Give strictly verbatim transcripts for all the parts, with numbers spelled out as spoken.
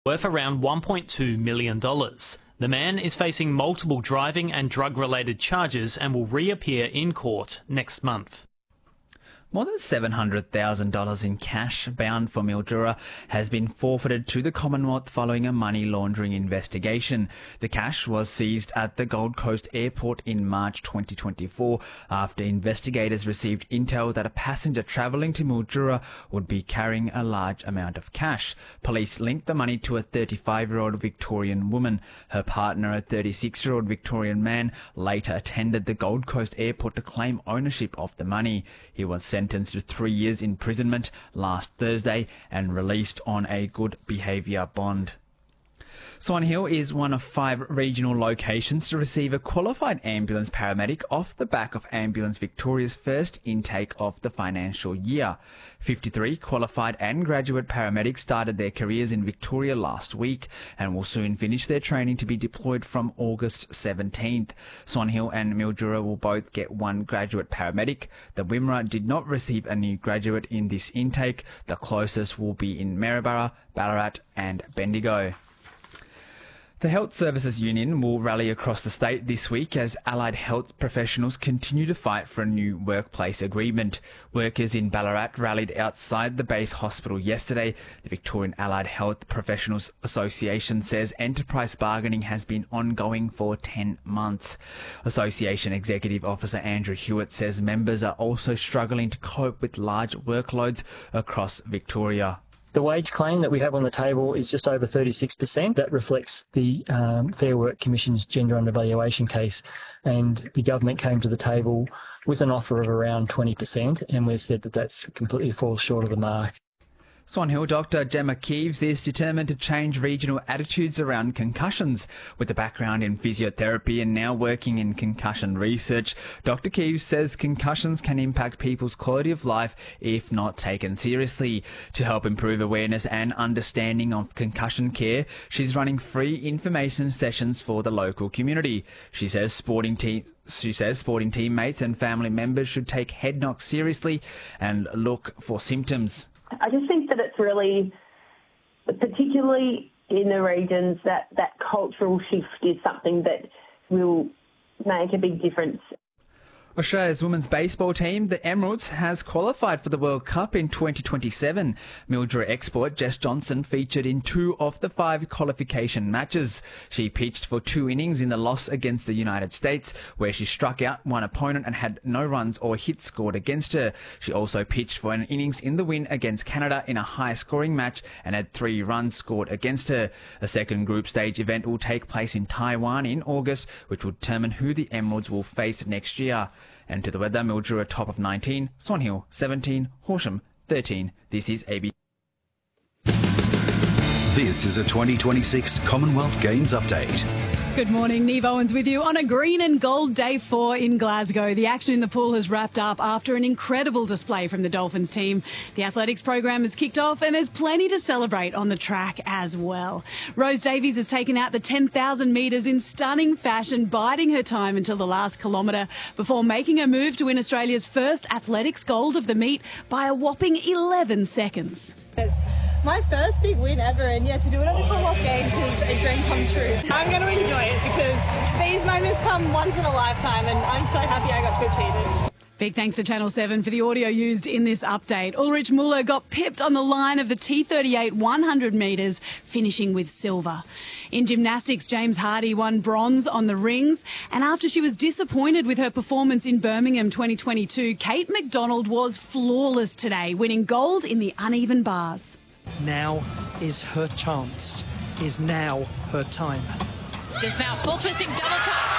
worth around one point two million dollars. The man is facing multiple driving and drug-related charges and will reappear in court next month. More than seven hundred thousand dollars in cash bound for Mildura has been forfeited to the Commonwealth following a money laundering investigation. The cash was seized at the Gold Coast Airport in March twenty twenty-four after investigators received intel that a passenger travelling to Mildura would be carrying a large amount of cash. Police linked the money to a thirty-five-year-old Victorian woman. Her partner, a thirty-six-year-old Victorian man, later attended the Gold Coast Airport to claim ownership of the money. He was sentenced to three years imprisonment last Thursday and released on a good behaviour bond. Swan Hill is one of five regional locations to receive a qualified ambulance paramedic off the back of Ambulance Victoria's first intake of the financial year. fifty-three qualified and graduate paramedics started their careers in Victoria last week and will soon finish their training to be deployed from August seventeenth. Swan Hill and Mildura will both get one graduate paramedic. The Wimmera did not receive a new graduate in this intake. The closest will be in Maryborough, Ballarat and Bendigo. The Health Services Union will rally across the state this week as allied health professionals continue to fight for a new workplace agreement. Workers in Ballarat rallied outside the base hospital yesterday. The Victorian Allied Health Professionals Association says enterprise bargaining has been ongoing for ten months. Association Executive Officer Andrew Hewitt says members are also struggling to cope with large workloads across Victoria. The wage claim that we have on the table is just over thirty-six percent. That reflects the um, Fair Work Commission's gender undervaluation case, and the government came to the table with an offer of around twenty percent, and we've said that that completely falls short of the mark. Swan Hill Doctor Gemma Keeves is determined to change regional attitudes around concussions. With a background in physiotherapy and now working in concussion research, Doctor Keeves says concussions can impact people's quality of life if not taken seriously. To help improve awareness and understanding of concussion care, she's running free information sessions for the local community. She says sporting teams She says sporting teammates and family members should take head knocks seriously and look for symptoms. I just think that it's really, particularly in the regions, that that cultural shift is something that will make a big difference. Australia's women's baseball team, the Emeralds, has qualified for the World Cup in twenty twenty-seven. Mildura export Jess Johnson featured in two of the five qualification matches. She pitched for two innings in the loss against the United States, where she struck out one opponent and had no runs or hits scored against her. She also pitched for an innings in the win against Canada in a high-scoring match and had three runs scored against her. A second group stage event will take place in Taiwan in August, which will determine who the Emeralds will face next year. And to the weather, Mildura top of nineteen, Swan Hill seventeen, Horsham thirteen. This is A B C. This is a twenty twenty-six Commonwealth Games update. Good morning, Neve Owens with you on a green and gold day four in Glasgow. The action in the pool has wrapped up after an incredible display from the Dolphins team. The athletics program has kicked off and there's plenty to celebrate on the track as well. Rose Davies has taken out the ten thousand metres in stunning fashion, biding her time until the last kilometre before making her move to win Australia's first athletics gold of the meet by a whopping eleven seconds. It's my first big win ever, and yeah, to do it at the Commonwealth Games is a dream come true. I'm going to enjoy it because these moments come once in a lifetime, and I'm so happy I got to achieve this. Big thanks to Channel seven for the audio used in this update. Ulrich Müller got pipped on the line of the T thirty-eight one hundred metres, finishing with silver. In gymnastics, James Hardy won bronze on the rings, and after she was disappointed with her performance in Birmingham twenty twenty-two, Kate McDonald was flawless today, winning gold in the uneven bars. Now is her chance. Is now her time. Dismount, full twisting, double top.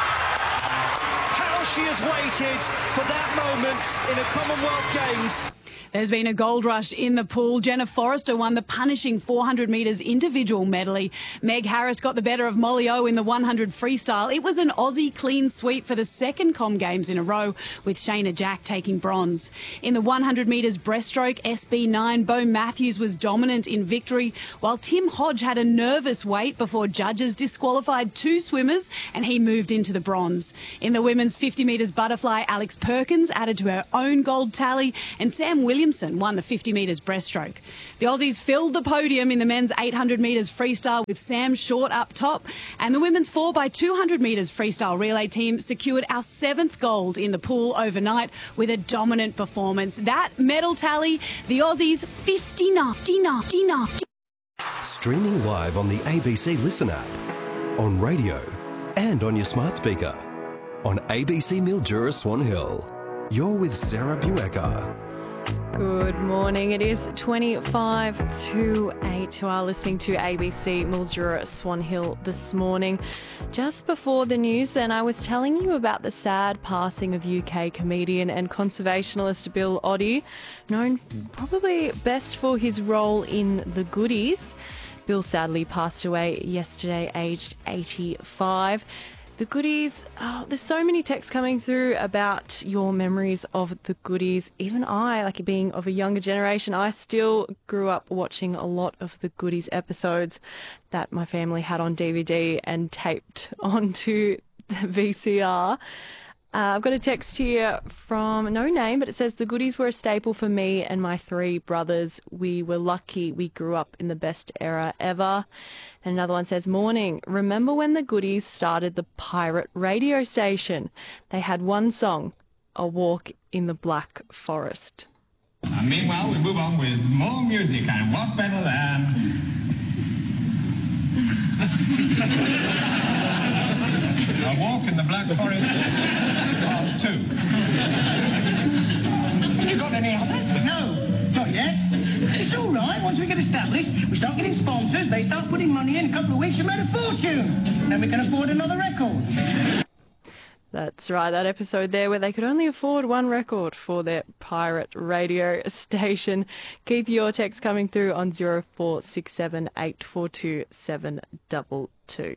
How she has waited for that moment in a Commonwealth Games. There's been a gold rush in the pool. Jenna Forrester won the punishing four hundred metres individual medley. Meg Harris got the better of Molly O in the one hundred freestyle. It was an Aussie clean sweep for the second Com Games in a row, with Shayna Jack taking bronze. In the one hundred metres breaststroke, S B nine, Bo Matthews was dominant in victory, while Tim Hodge had a nervous wait before judges disqualified two swimmers and he moved into the bronze. In the women's fifty metres butterfly, Alex Perkins added to her own gold tally, and Sam Liam Williamson won the fifty metres breaststroke. The Aussies filled the podium in the men's eight hundred metres freestyle with Sam Short up top, and the women's four by two hundred metres freestyle relay team secured our seventh gold in the pool overnight with a dominant performance. That medal tally, the Aussies fifty-nine, fifty-nine, fifty-nine. Streaming live on the A B C Listen app, on radio and on your smart speaker. On A B C Mildura Swan Hill, you're with Sarah Buecker. Good morning. It is twenty-five to eight. You are listening to A B C Mildura Swan Hill this morning. Just before the news then, I was telling you about the sad passing of U K comedian and conservationist Bill Oddie, known probably best for his role in The Goodies. Bill sadly passed away yesterday, aged eighty-five. The Goodies, oh, there's so many texts coming through about your memories of The Goodies. Even I, like being of a younger generation, I still grew up watching a lot of The Goodies episodes that my family had on D V D and taped onto the V C R. Uh, I've got a text here from no name, but it says, the Goodies were a staple for me and my three brothers. We were lucky we grew up in the best era ever. And another one says, morning, remember when the Goodies started the pirate radio station? They had one song, A Walk in the Black Forest. And meanwhile, we move on with more music, and what better than... A Walk in the Black Forest, part two. Have you got any others? No, not yet. It's all right. Once we get established, we start getting sponsors, they start putting money in. A couple of weeks, you made a fortune. Then we can afford another record. That's right, that episode there where they could only afford one record for their pirate radio station. Keep your text coming through on zero four six seven eight four two seven two two.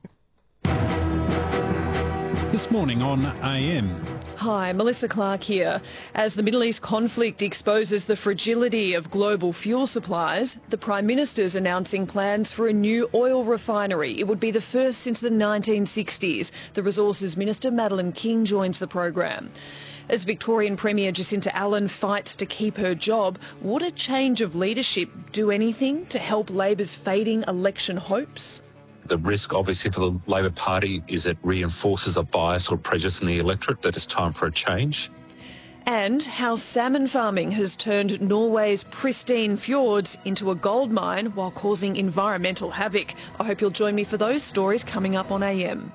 This morning on A M. Hi, Melissa Clark here. As the Middle East conflict exposes the fragility of global fuel supplies, the Prime Minister's announcing plans for a new oil refinery. It would be the first since the nineteen sixties. The Resources Minister, Madeleine King, joins the program. As Victorian Premier Jacinta Allen fights to keep her job, would a change of leadership do anything to help Labor's fading election hopes? The risk, obviously, for the Labor Party is it reinforces a bias or prejudice in the electorate that it's time for a change. And how salmon farming has turned Norway's pristine fjords into a gold mine while causing environmental havoc. I hope you'll join me for those stories coming up on A M.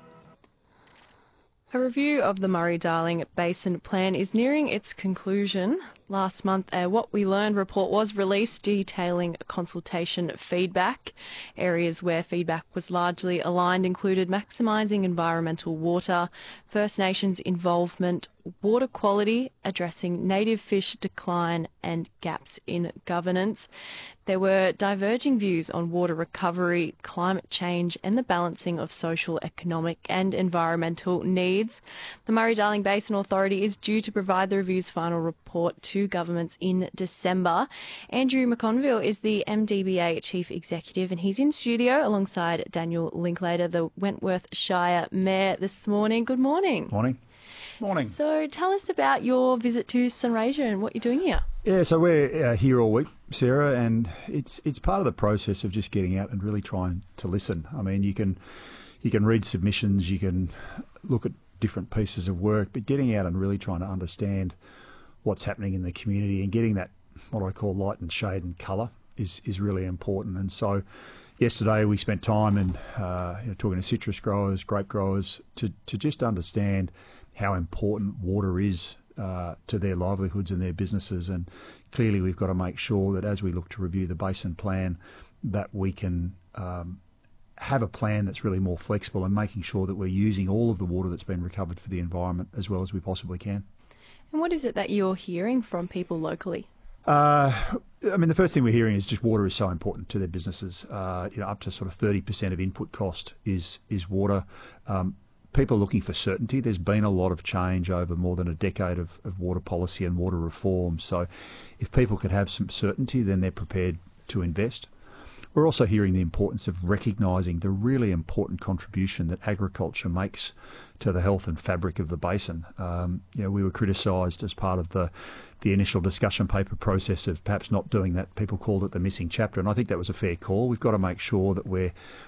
A review of the Murray-Darling Basin Plan is nearing its conclusion. Last month, a What We Learned report was released detailing consultation feedback. Areas where feedback was largely aligned included maximising environmental water, First Nations involvement, water quality, addressing native fish decline and gaps in governance. There were diverging views on water recovery, climate change and the balancing of social, economic and environmental needs. The Murray-Darling Basin Authority is due to provide the review's final report to governments in December. Andrew McConville is the M D B A Chief Executive and he's in studio alongside Daniel Linklater, the Wentworth Shire Mayor, this morning. Good morning. Morning. Morning. So tell us about your visit to Sunraysia and what you're doing here. Yeah, so we're uh, here all week, Sarah, and it's it's part of the process of just getting out and really trying to listen. I mean, you can you can read submissions, you can look at different pieces of work, but getting out and really trying to understand what's happening in the community and getting that, what I call light and shade and colour, is is really important. And so yesterday we spent time and uh, you know, talking to citrus growers, grape growers, to, to just understand how important water is uh, to their livelihoods and their businesses. And clearly we've got to make sure that as we look to review the basin plan, that we can um, have a plan that's really more flexible and making sure that we're using all of the water that's been recovered for the environment as well as we possibly can. And what is it that you're hearing from people locally? Uh, I mean, the first thing we're hearing is just water is so important to their businesses. Uh, you know, up to sort of thirty percent of input cost is is water. Um, people are looking for certainty. There's been a lot of change over more than a decade of, of water policy and water reform. So if people could have some certainty, then they're prepared to invest. we're also hearing the importance of recognising the really important contribution that agriculture makes to the health and fabric of the basin. Um, you know, we were criticised as part of the the initial discussion paper process of perhaps not doing that. People called it the missing chapter, and I think that was a fair call. We've got to make sure that we're